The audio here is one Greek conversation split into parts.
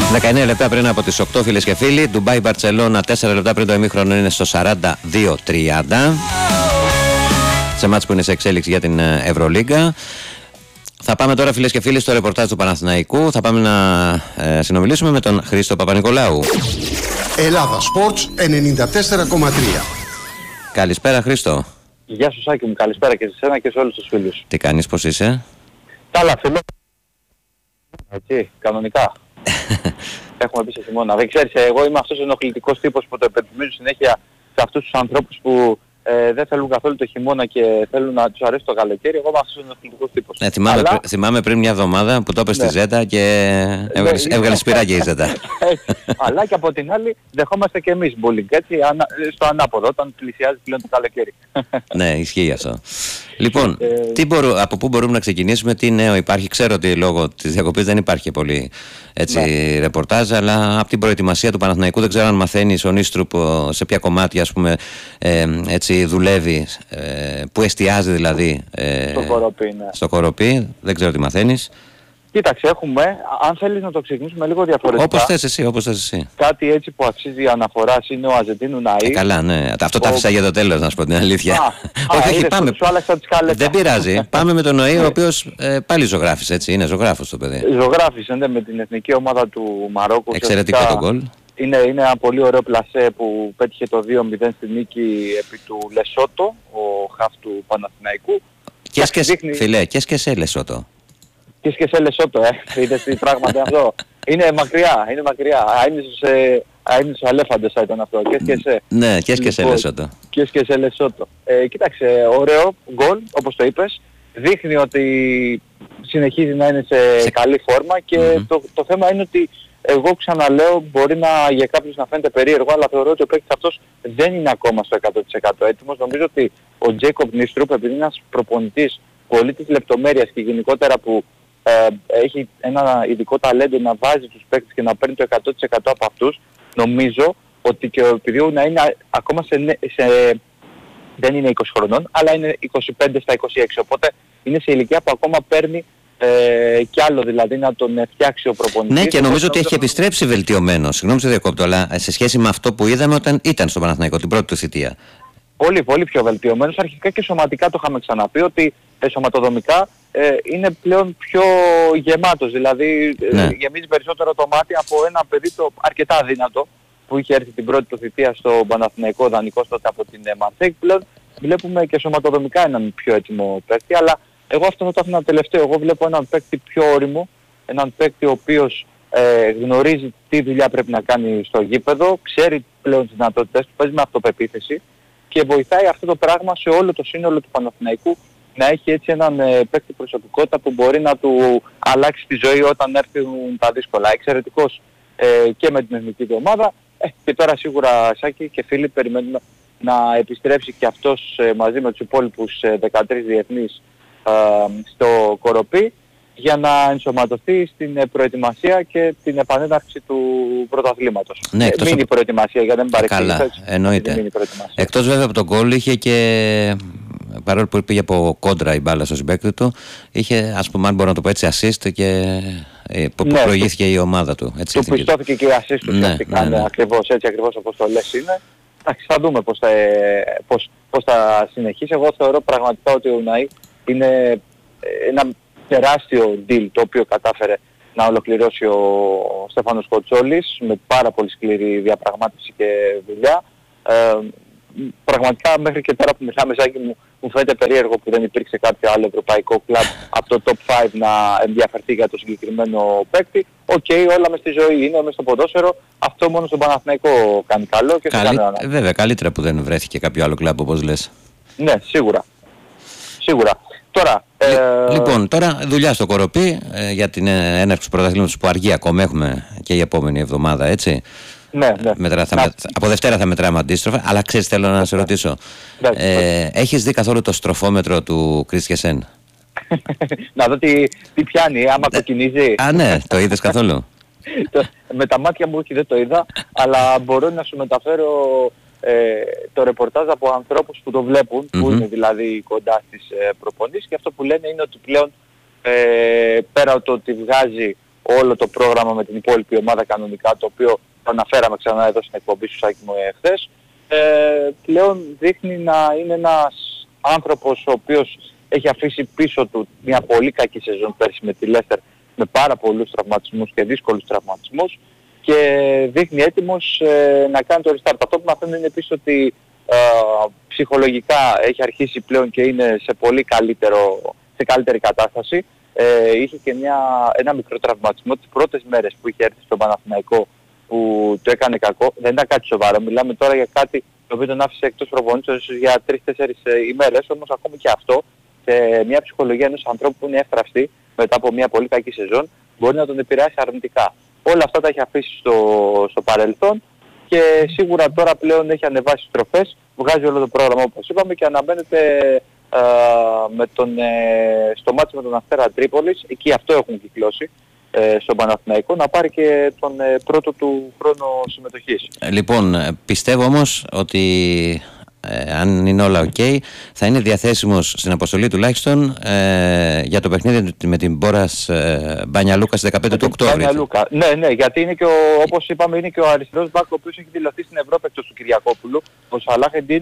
19 λεπτά πριν από τις 8, φίλες και φίλοι. Ντουμπάι Μπαρτσελώνα, 4 λεπτά πριν το ημίχρονο είναι στο 42-30. Σε μάτς που είναι σε εξέλιξη για την Ευρωλίγκα. Θα πάμε τώρα, φίλες και φίλοι, στο ρεπορτάζ του Παναθηναϊκού. Θα πάμε να συνομιλήσουμε με τον Χρήστο Παπα-Νικολάου. Ελλάδα Sports 94,3. Καλησπέρα, Χρήστο. Γεια σου, Σάκη μου. Καλησπέρα και σε εσένα και σε όλους τους φίλους. Τι κάνεις, πώς είσαι? Καλά, φίλε. Έτσι, κανονικά. Έχουμε πει σε χειμώνα. Δεν ξέρεις, εγώ είμαι αυτός ο ενοχλητικός τύπος που το επενθυμίζω συνέχεια σε αυτούς τους ανθρώπους που δεν θέλουν καθόλου το χειμώνα και θέλουν να τους αρέσει το καλοκαίρι. Εγώ είμαι αυτός ο ενοχλητικός τύπος. Θυμάμαι πριν μια εβδομάδα που το είπες στη Ζέτα και έβγαλε σπυράκι η Ζέτα. Αλλά και από την άλλη δεχόμαστε και εμείς bullying, έτσι, στο ανάποδο, όταν πλησιάζει πλέον το καλοκαίρι. Ναι, ισχύει αυτό. Λοιπόν, από πού μπορούμε να ξεκινήσουμε, τι νέο υπάρχει? Ξέρω ότι λόγω της διακοπής δεν υπάρχει πολύ ρεπορτάζ, αλλά από την προετοιμασία του Παναθηναϊκού δεν ξέρω αν μαθαίνεις ο Νίστρουπ σε ποια κομμάτια, ας πούμε, έτσι δουλεύει, που εστιάζει δηλαδή στο Κοροπή, δεν ξέρω τι μαθαίνεις. Κοίταξε, έχουμε, αν θέλεις να το ξεκινήσουμε λίγο διαφορετικά. Όπως θες εσύ. Κάτι έτσι που αξίζει αναφοράς είναι ο Αζεντίνου Ναΐ. Καλά, ναι. Αυτό το άφησα για το τέλος, να σου πω την αλήθεια. Όχι, πάμε. Δεν πειράζει. Πάμε με τον Ναΐ, ο οποίος πάλι ζωγράφησε, έτσι. Είναι ζωγράφος το παιδί. Ζωγράφησε, ναι, με την εθνική ομάδα του Μαρόκου. Εξαιρετικό το γκολ. Είναι ένα πολύ ωραίο πλασέ που πέτυχε το 2-0 στη νίκη επί του Λεσότο, ο χαφ του Παναθηναϊκού. Φιλέ, και σε Λεσότο. Και σε Λεσότο, είδες τι πράγμα είναι αυτό. Είναι μακριά. Είναι στους Αλέφαντες θα ήταν αυτό. Ναι, και σε Λεσότο. Και σε Λεσότο. Κοίταξε, ωραίο γκολ, όπως το είπες. Δείχνει ότι συνεχίζει να είναι σε καλή φόρμα και το θέμα είναι ότι εγώ ξαναλέω, μπορεί για κάποιους να φαίνεται περίεργο, αλλά θεωρώ ότι ο παίκτης αυτός δεν είναι ακόμα στο 100% έτοιμος. Νομίζω ότι ο Τζέικοπ Νίστρουπ, επειδή είναι ένας προπονητής πολύ της λεπτομέρειας και γενικότερα που έχει ένα ειδικό ταλέντο να βάζει τους παίκτες και να παίρνει το 100% από αυτούς, νομίζω ότι και επειδή να είναι ακόμα δεν είναι 20 χρονών, αλλά είναι 25 στα 26, οπότε είναι σε ηλικία που ακόμα παίρνει κι άλλο, δηλαδή να τον φτιάξει ο προπονητής. Ναι, και νομίζω ότι έχει επιστρέψει βελτιωμένο. Συγγνώμη σε διακόπτω, αλλά σε σχέση με αυτό που είδαμε όταν ήταν στο Παναθηναϊκό την πρώτη του θητεία. Πολύ, πολύ πιο βελτιωμένος. Αρχικά και σωματικά το είχαμε ξαναπεί ότι σωματοδομικά είναι πλέον πιο γεμάτος. Δηλαδή γεμίζει περισσότερο το μάτι από ένα παιδί το αρκετά δύνατο που είχε έρθει την πρώτη του θητεία στο Παναθηναϊκό δανεικός τότε από την Μαρσέικ. Πλέον βλέπουμε και σωματοδομικά έναν πιο έτοιμο παίκτη, αλλά εγώ αυτό θα το άφηνα τελευταίο. Εγώ βλέπω έναν παίκτη πιο όριμο, έναν παίκτη ο οποίος γνωρίζει τι δουλειά πρέπει να κάνει στο γήπεδο, ξέρει πλέον τις δυνατότητες του, παίζει με αυτοπεποίθηση και βοηθάει αυτό το πράγμα σε όλο το σύνολο του Παναθηναϊκού να έχει έτσι έναν παίκτη προσωπικότητα που μπορεί να του αλλάξει τη ζωή όταν έρθουν τα δύσκολα. Εξαιρετικός και με την εθνική του ομάδα και τώρα σίγουρα Σάκη και φίλοι περιμένουμε να επιστρέψει και αυτός μαζί με τους υπόλοιπους 13 διεθνείς στο Κοροπή για να ενσωματωθεί στην προετοιμασία και την επανέναρξη του πρωταθλήματος. Ναι, μίνι προετοιμασία για να μην παρεξηγήσω. Καλά, εννοείται. Εκτός βέβαια από τον γκολ είχε και, παρόλο που πήγε από κόντρα η μπάλα στο συμπαίκτη του, είχε, ας πούμε, αν μπορώ να το πω έτσι, assist και που προηγήθηκε η ομάδα του. Έτσι, του πιστώθηκε και η assist του, ακριβώς όπως το λες είναι. Θα δούμε πώς θα συνεχίσει. Εγώ θεωρώ πραγματικά ότι ο Ναΐ είναι ένα τεράστιο deal το οποίο κατάφερε να ολοκληρώσει ο Στέφανος Κοτσόλης με πάρα πολύ σκληρή διαπραγμάτευση και δουλειά. Πραγματικά μέχρι και τώρα που μιλάμε, Ζάκη μου φαίνεται περίεργο που δεν υπήρξε κάποιο άλλο ευρωπαϊκό κλαμπ από το top 5 να ενδιαφερθεί για το συγκεκριμένο παίκτη. Όλα μες στη ζωή είναι, μες στο ποδόσφαιρο. Αυτό μόνο στον Παναθηναϊκό κάνει καλό και βέβαια, καλύτερα που δεν βρέθηκε κάποιο άλλο κλαμπ όπως λες. Ναι, σίγουρα. Τώρα, λοιπόν, τώρα δουλειά στο Κοροπή για την έναρξη του πρωταθλήματος που αργεί ακόμα, έχουμε και η επόμενη εβδομάδα, έτσι. Ναι. Από Δευτέρα θα μετράμε αντίστροφα, αλλά ξέρεις, θέλω να σε ρωτήσω. Έχεις δει καθόλου το στροφόμετρο του Κριστιασέν? Να δω τι πιάνει, άμα κοκκινίζει. Ναι, το είδες καθόλου? Με τα μάτια μου όχι, δεν το είδα, αλλά μπορώ να σου μεταφέρω το ρεπορτάζ από ανθρώπους που το βλέπουν, που είναι δηλαδή κοντά στις προπονήσεις, και αυτό που λένε είναι ότι πλέον πέρα από το ότι βγάζει όλο το πρόγραμμα με την υπόλοιπη ομάδα κανονικά, το οποίο το αναφέραμε ξανά εδώ στην εκπομπή σου Σάκη μου χθες, πλέον δείχνει να είναι ένας άνθρωπος ο οποίος έχει αφήσει πίσω του μια πολύ κακή σεζόν πέρσι με τη Λέστερ, με πάρα πολλούς τραυματισμούς και δύσκολους τραυματισμούς, και δείχνει έτοιμος να κάνει το restart. Αυτό που μαθαίνω είναι επίσης ότι ψυχολογικά έχει αρχίσει πλέον και είναι σε πολύ καλύτερη κατάσταση. Είχε και ένα μικρό τραυματισμό τις πρώτες μέρες που είχε έρθει στον Παναθηναϊκό, που το έκανε κακό. Δεν ήταν κάτι σοβαρό, μιλάμε τώρα για κάτι το οποίο τον άφησε εκτός προπονήσεως για 3-4 ημέρες, όμως ακόμη και αυτό σε μια ψυχολογία ενός ανθρώπου που είναι εύθραυστη μετά από μια πολύ κακή σεζόν μπορεί να τον επηρεάσει αρνητικά. Όλα αυτά τα έχει αφήσει στο παρελθόν και σίγουρα τώρα πλέον έχει ανεβάσει στροφές, βγάζει όλο το πρόγραμμα όπως είπαμε και αναμένεται στο μάτσο με τον Αστέρα Τρίπολης, εκεί αυτό έχουν κυκλώσει στον Παναθηναϊκό, να πάρει και τον πρώτο του χρόνο συμμετοχής. Λοιπόν, πιστεύω όμως ότι αν είναι όλα ok, θα είναι διαθέσιμος στην αποστολή τουλάχιστον για το παιχνίδι με την Μπόρας Μπανιαλούκα στις 15 του Οκτώβρη. Ναι, γιατί είναι και όπως είπαμε είναι και ο αριστερός μπακ ο οποίος έχει δηλωθεί στην Ευρώπη εκτός του Κυριακόπουλου. Ο Σαλάχεντιν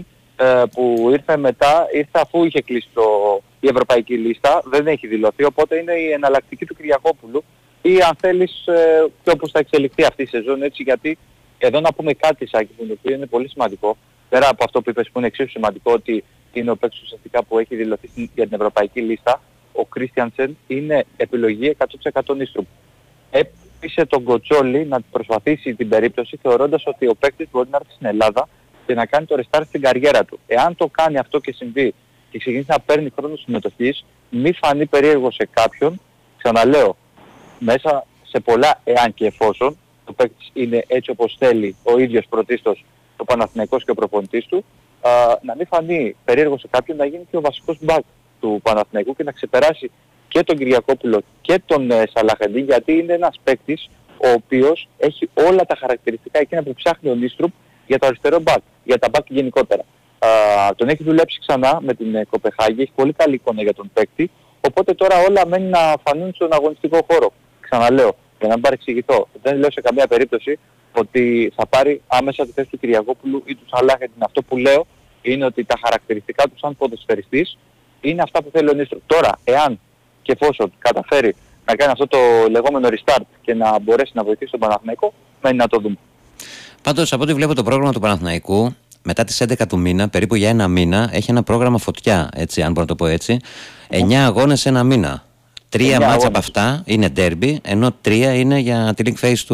που ήρθε μετά, ήρθε αφού είχε κλείσει η ευρωπαϊκή λίστα, δεν έχει δηλωθεί, οπότε είναι η εναλλακτική του Κυριακόπουλου ή αν θέλεις και όπως θα εξελιχθεί αυτή η σεζόν, έτσι, γιατί εδώ να πούμε κάτι Σάκη, που το οποίο είναι πολύ σημαντικό, πέρα από αυτό που είπες που είναι εξίσου σημαντικό, ότι είναι ο παίκτης ουσιαστικά που έχει δηλωθεί για την ευρωπαϊκή λίστα, ο Κρίστιανσεν είναι επιλογή 100% Νίστρουπ. Έπεισε τον Κοτσόλη να προσπαθήσει την περίπτωση θεωρώντας ότι ο παίκτης μπορεί να έρθει στην Ελλάδα και να κάνει το restart στην καριέρα του. Εάν το κάνει αυτό και συμβεί και ξεκινήσει να παίρνει χρόνο συμμετοχής, μη φανεί περίεργο σε κάποιον, ξαναλέω, μέσα σε πολλά εάν και εφόσον ο παίκτης είναι έτσι όπως θέλει ο ίδιος πρωτίστως ο Παναθηναϊκός και ο προπονητής του, να μην φανεί περίεργο σε κάποιον να γίνει και ο βασικός μπακ του Παναθηναϊκού και να ξεπεράσει και τον Κυριακόπουλο και τον Σαλαχεντή, γιατί είναι ένας παίκτης ο οποίος έχει όλα τα χαρακτηριστικά εκείνα που ψάχνει ο Νίστρουπ για το αριστερό μπακ, για τα μπακ γενικότερα. Τον έχει δουλέψει ξανά με την Κοπεχάγη, έχει πολύ καλή εικόνα για τον παίκτη, οπότε τώρα όλα μένει να φανούν στον αγωνιστικό χώρο. Ξαναλέω, για να μην παρεξηγηθώ, δεν λέω σε καμία περίπτωση ότι θα πάρει άμεσα τη θέση του Κυριακόπουλου ή του Σαλάχεντιν. Αυτό που λέω είναι ότι τα χαρακτηριστικά του σαν ποδοσφαιριστής είναι αυτά που θέλει ο Νίστρουπ. Τώρα, εάν και εφόσον καταφέρει να κάνει αυτό το λεγόμενο restart και να μπορέσει να βοηθήσει τον Παναθηναϊκό, μένει να το δούμε. Πάντως, από ό,τι βλέπω το πρόγραμμα του Παναθηναϊκού, μετά τις 11 του μήνα, περίπου για ένα μήνα, έχει ένα πρόγραμμα φωτιά, έτσι, αν μπορώ να το πω έτσι. 9 αγώνες σε ένα μήνα. 3 μάτσα από αυτά είναι derby, ενώ 3 είναι για τη league phase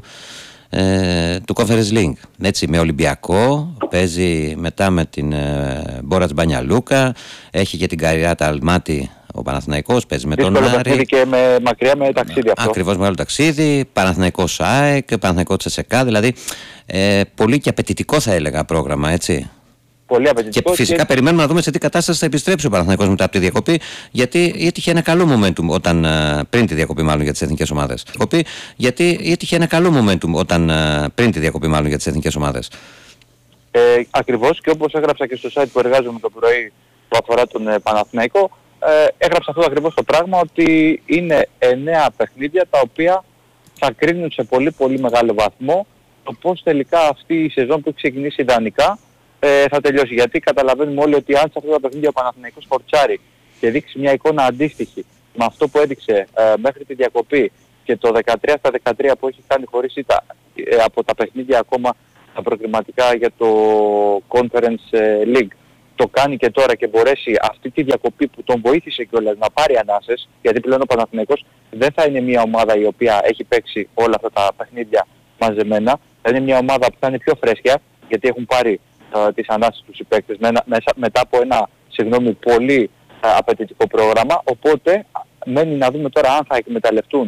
του Conference League. Έτσι, με Ολυμπιακό, παίζει μετά με την Μπόρας Μπανιαλούκα, έχει και την Καριάτα Αλμάτι ο Παναθηναϊκός, παίζει με τον Άρη. Και μακριά με ταξίδι αυτό. Ακριβώς, μεγάλο ταξίδι, Παναθηναϊκός ΑΕΚ, Παναθηναϊκός Τσεσεκά, δηλαδή πολύ και απαιτητικό θα έλεγα πρόγραμμα, έτσι. Πολύ απαιτητικό. Και φυσικά περιμένουμε να δούμε σε τι κατάσταση θα επιστρέψει ο Παναθηναϊκός μετά από τη διακοπή, γιατί έτυχε ένα καλό momentum πριν τη διακοπή, μάλλον για τις εθνικές ομάδες. Γιατί έτυχε ένα καλό momentum πριν τη διακοπή, μάλλον για τις εθνικές ομάδες. Ακριβώς, και όπως έγραψα και στο site που εργάζομαι το πρωί που αφορά τον Παναθηναϊκό, έγραψα αυτό ακριβώς το πράγμα, ότι είναι 9 παιχνίδια τα οποία θα κρίνουν σε πολύ πολύ μεγάλο βαθμό το πώς τελικά αυτή η σεζόν που έχει ξεκινήσει ιδανικά θα τελειώσει. Γιατί καταλαβαίνουμε όλοι ότι αν σε αυτά τα παιχνίδια ο Παναθηναϊκός φορτσάρει και δείξει μια εικόνα αντίστοιχη με αυτό που έδειξε μέχρι τη διακοπή και το 13 στα 13 που έχει κάνει χωρίς ήττα από τα παιχνίδια ακόμα τα προκριματικά για το Conference League, το κάνει και τώρα και μπορέσει αυτή τη διακοπή που τον βοήθησε κιόλας να πάρει ανάσες, γιατί πλέον ο Παναθηναϊκός δεν θα είναι μια ομάδα η οποία έχει παίξει όλα αυτά τα παιχνίδια μαζεμένα, θα είναι μια ομάδα που θα είναι πιο φρέσκια, γιατί έχουν πάρει τις ανάσες τους οι παίκτες μετά από ένα πολύ απαιτητικό πρόγραμμα, οπότε μένει να δούμε τώρα αν θα εκμεταλλευτούν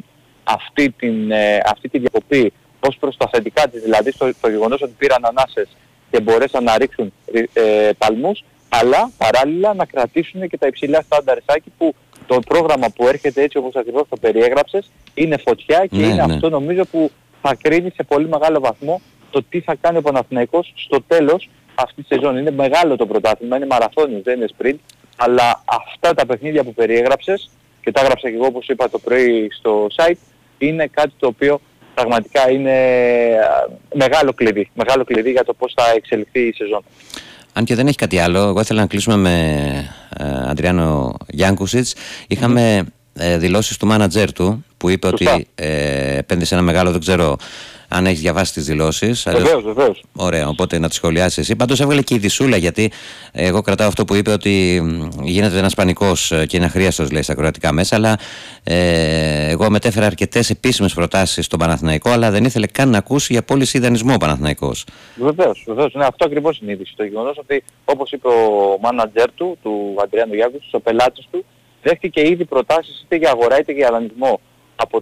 αυτή τη διακοπή ως προς τα θετικά της, δηλαδή στο γεγονός ότι πήραν ανάσες και μπορέσαν να ρίξουν παλμούς, αλλά παράλληλα να κρατήσουν και τα υψηλά στάνταρσάκι που το πρόγραμμα που έρχεται έτσι όπως ακριβώς το περιέγραψες είναι φωτιά και είναι αυτό νομίζω που θα κρίνει σε πολύ μεγάλο βαθμό το τι θα κάνει ο Παναθηναϊκός στο τέλος αυτή τη σεζόν. Είναι μεγάλο το πρωτάθλημα, είναι μαραθώνιος, δεν είναι sprint, αλλά αυτά τα παιχνίδια που περιέγραψες και τα έγραψα και εγώ όπως είπα το πρωί στο site, είναι κάτι το οποίο πραγματικά είναι μεγάλο κλειδί για το πώς θα εξελιχθεί η σεζόν. Αν και δεν έχει κάτι άλλο, εγώ ήθελα να κλείσουμε με Αντριάνο Γιάνκουσιτς. Είχαμε δηλώσεις του μάνατζερ του που είπε ότι επένδυσε ένα μεγάλο, δεν ξέρω αν έχεις διαβάσει τις δηλώσεις. Βεβαίως. Ωραία, οπότε να τις σχολιάσεις εσύ. Πάντως έβγαλε και η Δυσούλα, γιατί εγώ κρατάω αυτό που είπε, ότι γίνεται ένας πανικός και είναι αχρίαστος, λέει, στα κροατικά μέσα. Αλλά εγώ μετέφερα αρκετές επίσημες προτάσεις στον Παναθηναϊκό, αλλά δεν ήθελε καν να ακούσει για πώληση ιδανισμό ο Παναθηναϊκός. Βεβαίως. Ναι, αυτό ακριβώς είναι η είδηση. Το γεγονός ότι, όπως είπε ο μάνατζερ του Αντριάνο Γιάνκουσιτς, ο πελάτης του δέχτηκε ήδη προτάσεις είτε για αγορά είτε για δανεισμό από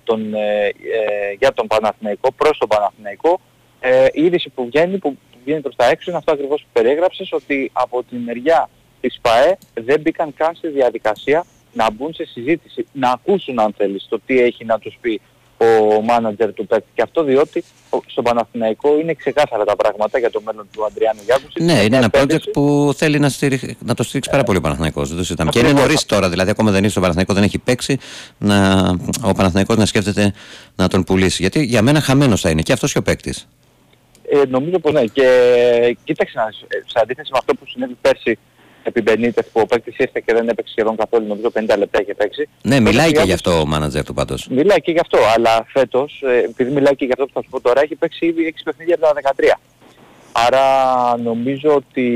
για τον Παναθηναϊκό, προς τον Παναθηναϊκό. Η είδηση που βγαίνει προς τα έξω είναι αυτό ακριβώς που περιέγραψες, ότι από τη μεριά της ΠΑΕ δεν μπήκαν καν στη διαδικασία να μπουν σε συζήτηση, να ακούσουν, αν θέλεις, το τι έχει να τους πει ο μάνατζερ του παίκτη. Και αυτό διότι στον Παναθηναϊκό είναι ξεκάθαρα τα πράγματα για το μέλλον του Αντριάνου Γιάνκουσιτς. Ναι, είναι ένα project που θέλει να το στηρίξει πάρα πολύ ο Παναθηναϊκός. Δεν το συζητάμε. Και είναι νωρίς τώρα, δηλαδή ακόμα δεν είναι στο Παναθηναϊκό, δεν έχει παίξει, ο Παναθηναϊκός να σκέφτεται να τον πουλήσει. Γιατί για μένα χαμένος θα είναι και αυτός και ο παίκτης. Νομίζω πως ναι. Και κοίταξε, σε αντίθεση με αυτό που συνέβη πέρσι επί Μπενίτεφ, που ο παίκτης ήρθε και δεν έπαιξε σχεδόν καθόλου, νομίζω 50 λεπτά είχε παίξει. Ναι, μιλάει και γι' αυτό ο μάνατζερ του πάντως. Μιλάει και γι' αυτό, αλλά φέτος, επειδή μιλάει και γι' αυτό που θα σου πω τώρα, έχει παίξει ήδη 6 παιχνίδια από τα 13. Άρα νομίζω ότι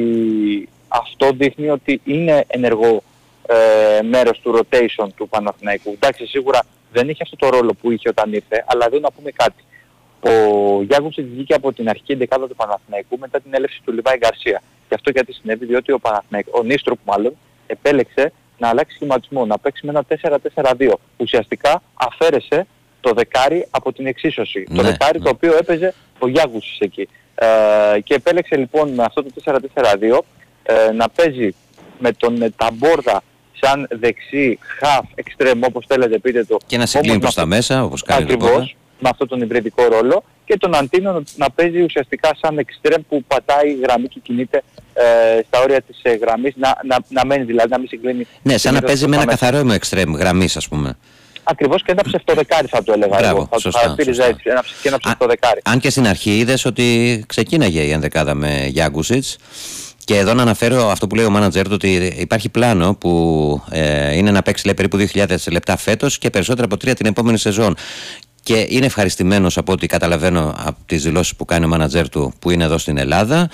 αυτό δείχνει ότι είναι ενεργό μέρος του rotation του Παναθηναϊκού. Εντάξει, σίγουρα δεν είχε αυτό το ρόλο που είχε όταν ήρθε, αλλά εδώ να πούμε κάτι. Ο Γιάνκουσιτς βγήκε από την αρχική εντεκάδα του Παναθηναϊκού μετά την έλευση του Λιβάη Γκαρσία. Και αυτό γιατί συνέβη, διότι ο Νίστροπ μάλλον επέλεξε να αλλάξει σχηματισμό, να παίξει με ένα 4-4-2. Ουσιαστικά αφαίρεσε το δεκάρι από την εξίσωση. Το δεκάρι το οποίο έπαιζε ο Γιάνκουσιτς εκεί. Και επέλεξε λοιπόν με αυτό το 4-4-2 να παίζει με τον Ταμπόρδα σαν δεξί, half, extreme, όπως θέλετε πείτε το. Και να συγκλίνει προς τα μέσα, όπως κάνει. Ακριβώς, με αυτόν τον υβριδικό ρόλο. Και τον Αντίνο να παίζει ουσιαστικά σαν extreme που πατάει γραμμή και κινείται στα όρια της γραμμής, να μένει δηλαδή, να μην συγκλίνει. Ναι, σαν να παίζει με ένα καθαρό extreme γραμμής, ας πούμε. Ακριβώς, και ένα ψευτοδεκάρι θα το έλεγα. Μπράβο, εγώ. Θα χαρακτήριζα έτσι, και ένα ψευτοδεκάρι. Αν και στην αρχή είδες ότι ξεκίναγε η ενδεκάδα με Γιάνκουσιτς. Και εδώ να αναφέρω αυτό που λέει ο μάνατζερ του, ότι υπάρχει πλάνο που είναι να παίξει, λέει, περίπου 2.000 λεπτά φέτος και περισσότερα από 3 την επόμενη σεζόν. Και είναι ευχαριστημένος από ό,τι καταλαβαίνω από τις δηλώσεις που κάνει ο μάνατζερ του, που είναι εδώ στην Ελλάδα,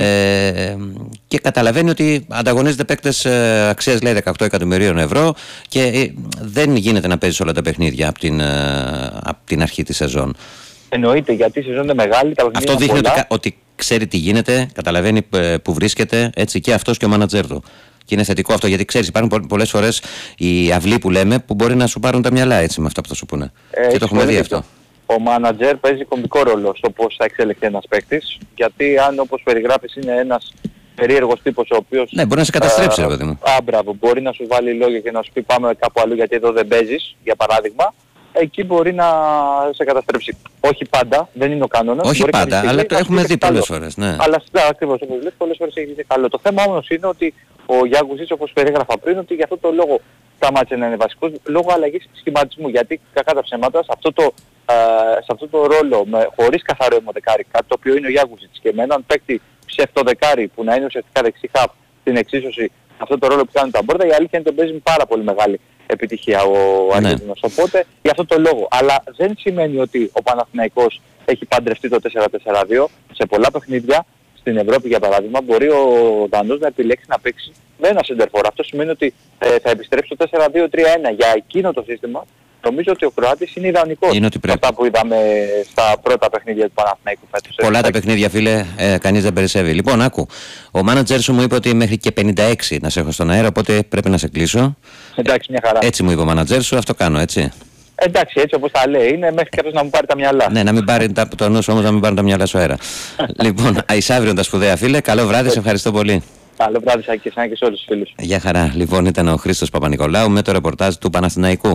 και καταλαβαίνει ότι ανταγωνίζεται παίκτες αξίας, λέει, 18 εκατομμυρίων ευρώ και δεν γίνεται να παίζει όλα τα παιχνίδια από την αρχή της σεζόν. Εννοείται, γιατί η σεζόν είναι μεγάλη. Αυτό δείχνει ότι ξέρει τι γίνεται, καταλαβαίνει που βρίσκεται, έτσι, και αυτός και ο μάνατζερ του. Και είναι θετικό αυτό, γιατί ξέρεις, υπάρχουν πολλές φορές οι αυλοί που λέμε που μπορεί να σου πάρουν τα μυαλά, έτσι, με αυτά που θα σου πούνε. Και το έχουμε δει αυτό. Ο μάνατζερ παίζει κομβικό ρόλο στο πώς θα εξελιχθεί ένας παίκτης, γιατί αν, όπως περιγράφεις, είναι ένας περίεργος τύπος ο οποίος... Ναι, μπορεί να σε καταστρέψει, ρε παιδί μου. Μπράβο, μπορεί να σου βάλει λόγια και να σου πει πάμε κάπου αλλού γιατί εδώ δεν παίζεις, για παράδειγμα. Εκεί μπορεί να σε καταστρέψει. Όχι πάντα, δεν είναι ο κανόνας. Όχι πάντα, αλλά το έχουμε δει πολλές φορές. Ναι. Αλλά ακριβώς, όπως λες, πολλές φορές έχει δει καλό. Το θέμα όμως είναι ότι ο Γιάνκουσιτς, όπως περίγραφα πριν, ότι για αυτό το λόγο σταμάτησε να είναι βασικός, λόγω αλλαγής σχηματισμού. Γιατί κακά τα ψέματα, σε αυτό το ρόλο, χωρίς καθαρό αιμοδεκάρι, κάτι το οποίο είναι ο Γιάνκουσιτς, και με έναν παίκτη ψευτοδεκάρι που να είναι ουσιαστικά δεξί χαφ στην εξίσωση, αυτό το ρόλο που κάνει τα Μπόρτα, η αλήθεια είναι ότι τον παίζει με πάρα πολύ μεγάλη επιτυχία ο Αργεντινός. Οπότε για αυτό το λόγο. Αλλά δεν σημαίνει ότι ο Παναθηναϊκός έχει παντρευτεί το 4-4-2. Σε πολλά παιχνίδια στην Ευρώπη, για παράδειγμα, μπορεί ο Δανός να επιλέξει να παίξει με ένα σεντερφόρ. Αυτό σημαίνει ότι θα επιστρέψει το 4-2-3-1. Για εκείνο το σύστημα νομίζω ότι ο Κροάτης είναι ιδανικός. Είναι ότι πρέπει. Αυτά που είδαμε στα πρώτα παιχνίδια του Παναθηναϊκού φέτος. Πολλά τα παιχνίδια, φίλε, κανείς δεν περισσεύει. Λοιπόν, άκου. Ο μάνατζερ σου μου είπε ότι μέχρι και 56 να σε έχω στον αέρα, οπότε πρέπει να σε κλείσω. Εντάξει, μια χαρά. Έτσι μου είπε ο μάνατζερ σου, αυτό κάνω, έτσι. Εντάξει, έτσι όπως τα λέει, είναι μέχρι κάποιος να μου πάρει τα μυαλά. Ναι, να μην πάρει το νου όμως, να μην πάρουν τα μυαλά σου αέρα. Λοιπόν, εις αύριον τα σπουδαία, φίλε. Καλό βράδυ, σε ευχαριστώ πολύ. Καλό βράδυ σας και σε όλους τους φίλους. Γεια χαρά. Λοιπόν, ήταν ο Χρήστος Παπα-Νικολάου με το ρεπορτάζ του Παναθηναϊκού.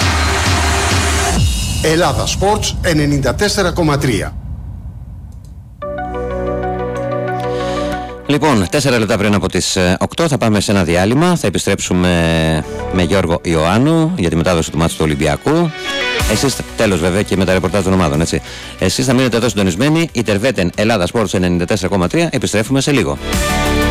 Ελλάδα Sports 94,3. Λοιπόν, 4 λεπτά πριν από τις 8 θα πάμε σε ένα διάλειμμα. Θα επιστρέψουμε με Γιώργο Ιωάννου για τη μετάδοση του μάτσου του Ολυμπιακού. Εσείς, τέλος βέβαια και με τα ρεπορτάζ των ομάδων, έτσι. Εσείς θα μείνετε εδώ συντονισμένοι. Η Τερβέτεν Ελλάδα Sports 94,3. Επιστρέφουμε σε λίγο.